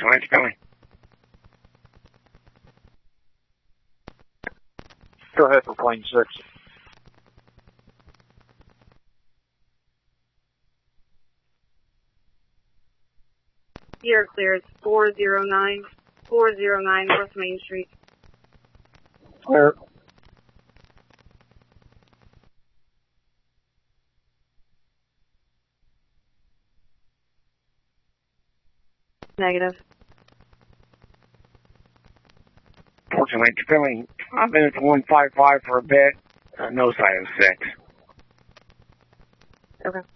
Lance Billy. Go ahead for plane 6. You're clear. It's 409 West Main Street. Clear. Negative. Portsmouth Lance Billy. I've been at 155 for a bit. No sign of 6. Okay.